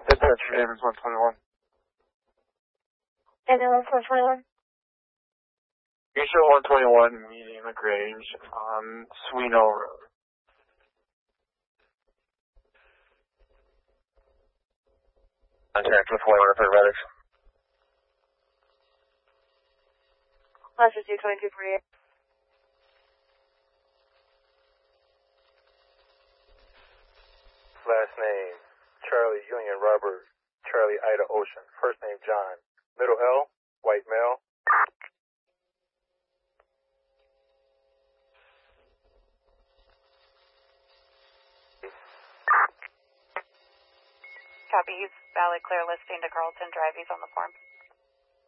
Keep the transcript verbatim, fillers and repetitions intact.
Dispatch, Ames one twenty-one. Ambulance one twenty-one. You show one twenty-one meeting LaGrange on Sweno Road. Contact with one for medics. Last two twenty-two forty-eight. Last name, Charlie Union Robert, Charlie Ida Ocean. First name, John. Middle L, white male. Copy. He's valid clear listing to Carlton Drive. He's on the form.